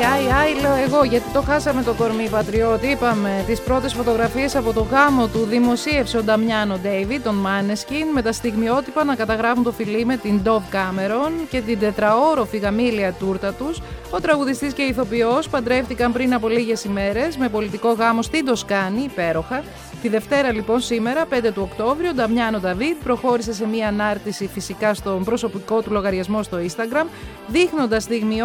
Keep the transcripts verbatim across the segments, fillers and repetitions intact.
άι, άι, λέω εγώ, γιατί το χάσαμε το κορμί, πατριώτη. Είπαμε τις πρώτες φωτογραφίες από το γάμο του δημοσίευσε ο Νταμιάνο Ντέιβιντ, τον Maneskin, με τα στιγμιότυπα να καταγράφουν το φιλί με την Dove Cameron και την τετραόροφη γαμήλια τούρτα τους. Ο τραγουδιστής και η ηθοποιός παντρεύτηκαν πριν από λίγες ημέρες με πολιτικό γάμο στην Τοσκάνη, υπέροχα. Τη Δευτέρα λοιπόν σήμερα, πέντε του Οκτώβριου, ο Νταμιάνο Νταβίτ προχώρησε σε μία ανάρτηση φυσικά στον προσωπικό του λογαριασμό στο Instagram, δείχνοντας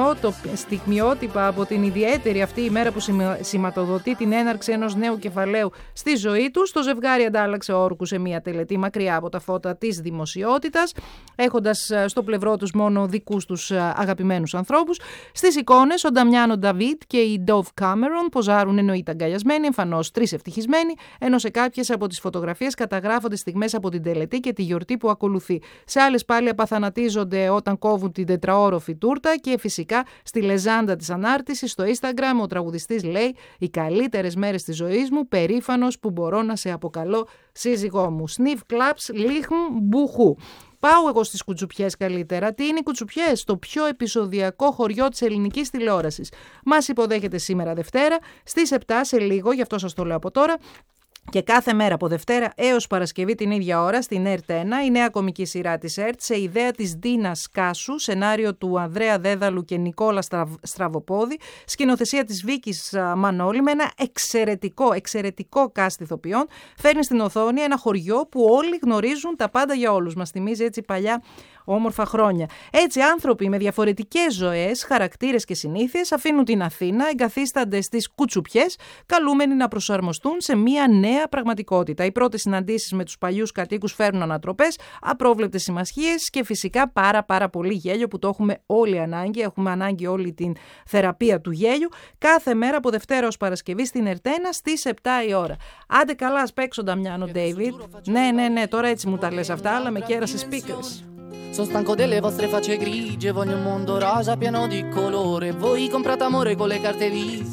στιγμιότυπα από την ιδιαίτερη αυτή ημέρα που σηματοδοτεί την έναρξη ενός νέου κεφαλαίου στη ζωή τους. Το ζευγάρι αντάλλαξε όρκους σε μία τελετή μακριά από τα φώτα της δημοσιότητας, έχοντας στο πλευρό τους μόνο δικούς τους αγαπημένους ανθρώπους. Στις εικόνες, ο Νταμιάνο Νταβίτ και η Dove Cameron ποζάρουν εννοείται αγκαλιασμένοι, εμφανώς τρεις ευτυχισμένοι, ενώ σε κάποιες από τις φωτογραφίες καταγράφονται στιγμές από την τελετή και τη γιορτή που ακολουθεί. Σε άλλες πάλι απαθανατίζονται όταν κόβουν την τετραόροφη τούρτα και φυσικά στη λεζάντα της ανάρτησης στο Instagram ο τραγουδιστής λέει «Οι καλύτερες μέρες της ζωής μου, περήφανος που μπορώ να σε αποκαλώ σύζυγό μου». Σνιφ κλαπς λίχν μπουχού. Πάω εγώ στις κουτσουπιές καλύτερα. Τι είναι οι κουτσουπιές? Το πιο επεισοδιακό χωριό της ελληνικής τηλεόρασης. Μας υποδέχεται σήμερα Δευτέρα στις επτά σε λίγο, γι' αυτό σας το λέω από τώρα. Και κάθε μέρα από Δευτέρα έως Παρασκευή την ίδια ώρα στην ΕΡΤ ένα, η νέα κομική σειρά της ΕΡΤ σε ιδέα της Ντίνας Κάσου, σενάριο του Ανδρέα Δέδαλου και Νικόλα Στραβοπόδη, σκηνοθεσία της Βίκης Μανώλη, με ένα εξαιρετικό, εξαιρετικό cast ηθοποιών, φέρνει στην οθόνη ένα χωριό που όλοι γνωρίζουν τα πάντα για όλους. Μας θυμίζει έτσι παλιά όμορφα χρόνια. Έτσι, άνθρωποι με διαφορετικές ζωές, χαρακτήρες και συνήθειες αφήνουν την Αθήνα, εγκαθίστανται στις κουτσουπιές, καλούμενοι να προσαρμοστούν σε μια νέα πραγματικότητα. Οι πρώτες συναντήσεις με τους παλιούς κατοίκους φέρνουν ανατροπές, απρόβλεπτες συμμαχίες και φυσικά πάρα πάρα πολύ γέλιο που το έχουμε όλοι ανάγκη. Έχουμε ανάγκη όλη την θεραπεία του γέλιου. Κάθε μέρα από Δευτέρα ως Παρασκευή στην ΕΡΤ ένα στις επτά η ώρα. Άντε καλά, ας παίξω Νταμιάνο Ντέιβιντ. Ναι, ναι, ναι, τώρα έτσι μου τα λες αυτά, αλλά με κέρασες πίκρες. Sono stanco delle vostre facce grigie, voglio un mondo rosa pieno di colore. Voi comprate amore con le carte viste.